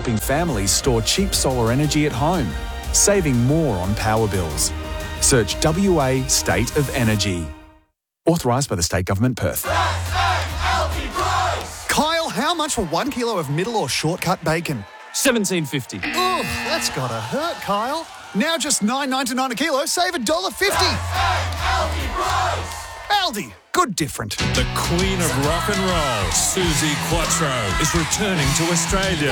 helping families store cheap solar energy at home, saving more on power bills. Search WA State of Energy. Authorised by the State Government, Perth. Kyle, how much for 1 kilo of middle or shortcut bacon? $17.50. Oh, that's gotta hurt, Kyle. Now just $9.99 a kilo, save $1.50. Aldi, good different. The Queen of Rock and Roll, Suzi Quatro, is returning to Australia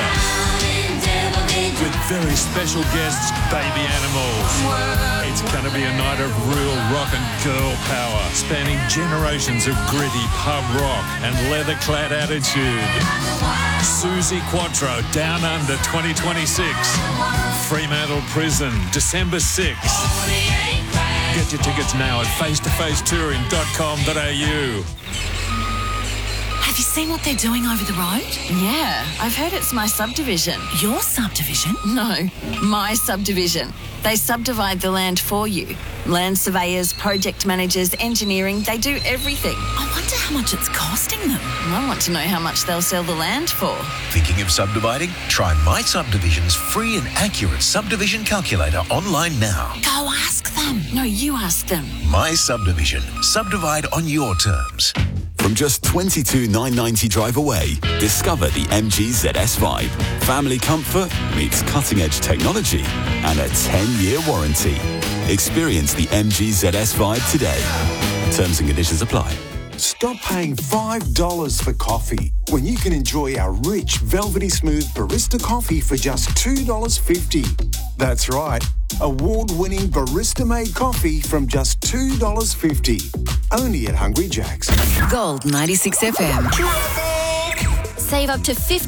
with very special guests, Baby Animals. It's going to be a night of real rock and girl power, spanning generations of gritty pub rock and leather-clad attitude. Suzi Quatro, Down Under 2026. Fremantle Prison, December 6th. Get your tickets now at facetofacetouring.com.au. Have you seen what they're doing over the road? Yeah, I've heard it's my subdivision. Your subdivision? No, my subdivision. They subdivide the land for you. Land surveyors, project managers, engineering, they do everything. I wonder how much it's costing them. I want to know how much they'll sell the land for. Thinking of subdividing? Try My Subdivision's free and accurate subdivision calculator online now. Go ask them. No, you ask them. My Subdivision. Subdivide on your terms. From just $22,990 drive away, discover the MG ZS Vibe. Family comfort meets cutting-edge technology and a 10-year warranty. Experience the MG ZS Vibe today. Terms and conditions apply. Stop paying $5 for coffee when you can enjoy our rich, velvety smooth barista coffee for just $2.50. That's right, award-winning barista-made coffee from just $2.50. Only at Hungry Jack's. Gold 96 FM. Save up to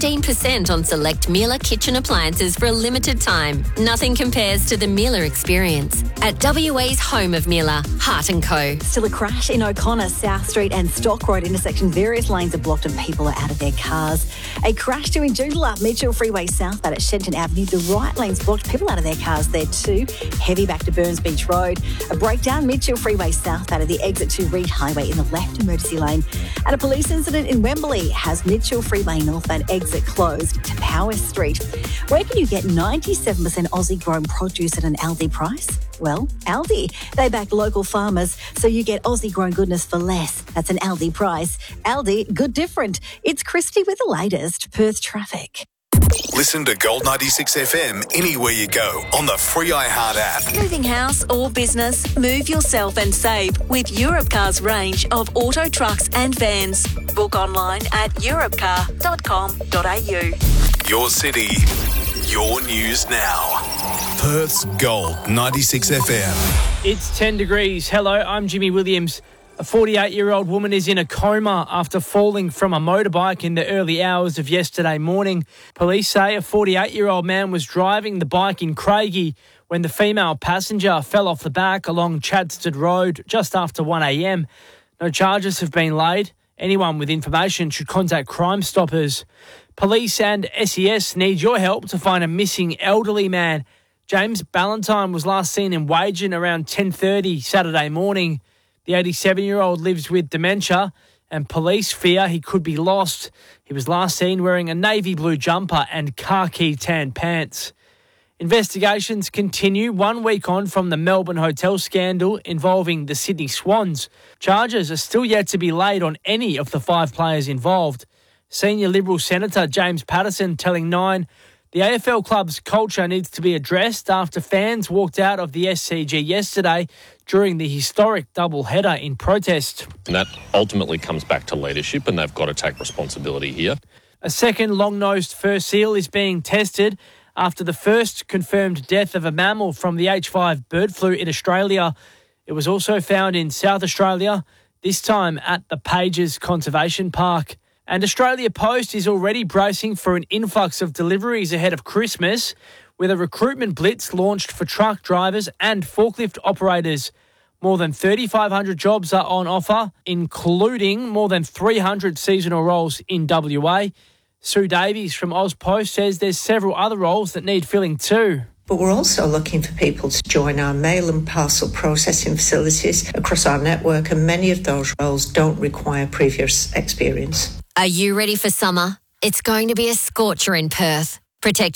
15% on select Miele kitchen appliances for a limited time. Nothing compares to the Miele experience. At WA's home of Miele, Hart & Co. Still a crash in O'Connor, South Street and Stock Road intersection. Various lanes are blocked and people are out of their cars. A crash to Joondalup, Mitchell Freeway southbound at Shenton Avenue. The right lane's blocked. People out of their cars there too. Heavy back to Burns Beach Road. A breakdown, Mitchell Freeway southbound at the exit to Reed Highway in the left emergency lane. And a police incident in Wembley has Mitchell Freeway northbound exit closed to Power Street. Where can you get 97% Aussie grown produce at an Aldi price? Well, Aldi. They back local farmers, so you get Aussie grown goodness for less. That's an Aldi price. Aldi, good different. It's Christy with the latest Perth traffic. Listen to Gold 96 FM anywhere you go on the free iHeart app. Moving house or business? Move yourself and save with Europcar's range of auto trucks and vans. Book online at europcar.com.au. Your city, your news now. Perth's Gold 96 FM. It's 10 degrees. Hello, I'm Jimmy Williams. A 48-year-old woman is in a coma after falling from a motorbike in the early hours of yesterday morning. Police say a 48-year-old man was driving the bike in Craigie when the female passenger fell off the back along Chadstead Road just after 1 a.m. No charges have been laid. Anyone with information should contact Crime Stoppers. Police and SES need your help to find a missing elderly man. James Ballantyne was last seen in Wagen around 10:30 Saturday morning. The 87-year-old lives with dementia and police fear he could be lost. He was last seen wearing a navy blue jumper and khaki tan pants. Investigations continue 1 week on from the Melbourne hotel scandal involving the Sydney Swans. Charges are still yet to be laid on any of the 5 players involved. Senior Liberal Senator James Patterson telling Nine the AFL club's culture needs to be addressed after fans walked out of the SCG yesterday during the historic double-header in protest. And that ultimately comes back to leadership, and they've got to take responsibility here. A second long-nosed fur seal is being tested after the first confirmed death of a mammal from the H5 bird flu in Australia. It was also found in South Australia, this time at the Pages Conservation Park. And Australia Post is already bracing for an influx of deliveries ahead of Christmas, with a recruitment blitz launched for truck drivers and forklift operators. More than 3,500 jobs are on offer, including more than 300 seasonal roles in WA. Sue Davies from AusPost says there's several other roles that need filling too. But we're also looking for people to join our mail and parcel processing facilities across our network, and many of those roles don't require previous experience. Are you ready for summer? It's going to be a scorcher in Perth. Protect